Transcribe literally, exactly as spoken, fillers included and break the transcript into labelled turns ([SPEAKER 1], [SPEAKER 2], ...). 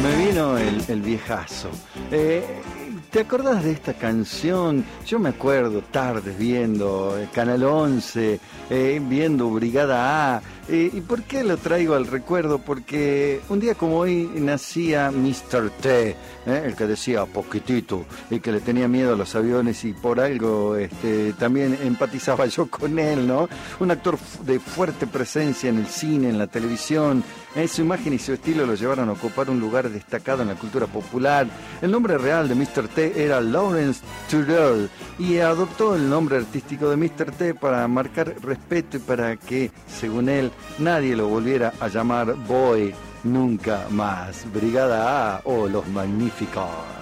[SPEAKER 1] Me vino el, el viejazo. Eh, ¿Te acordás de esta canción? Yo me acuerdo tardes viendo eh, Canal once, eh, viendo Brigada A. Eh, ¿Y por qué lo traigo al recuerdo? Porque un día como hoy nacía mister T, eh, el que decía poquitito y que le tenía miedo a los aviones, y por algo este, también empatizaba yo con él, ¿no? Un actor de fuerte presencia en el cine, en la televisión. Eh, su imagen y su estilo lo llevaron a ocupar un lugar destacado en la cultura popular. El nombre real de mister T era Lawrence Turrell y adoptó el nombre artístico de mister T para marcar respeto y para que, según él, nadie lo volviera a llamar Boy nunca más. Brigada A o Los Magníficos.